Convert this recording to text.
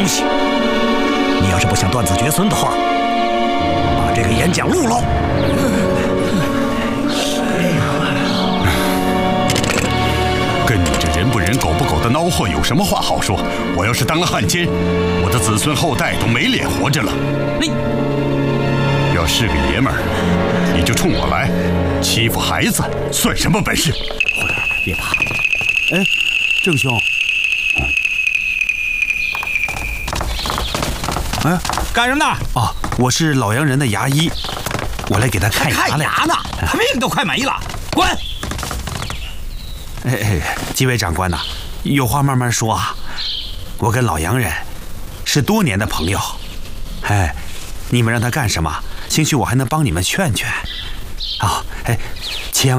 东西。你要是不想断子绝孙的话，把这个演讲录了。 跟你这人不人狗不狗的孬货有什么话好说？我要是当了汉奸，我的子孙后代都没脸活着了。 你要是个爷们儿，你就冲我来，欺负孩子算什么本事？ 别怕。 哎，郑兄，哎， 干什么呢？ 啊，我是老洋人的牙医，我来给他看牙来。 看牙呢，他命都快没了，滚！ 几位长官呐，有话慢慢说啊。我跟老洋人是多年的朋友，你们让他干什么，兴许我还能帮你们劝劝。千万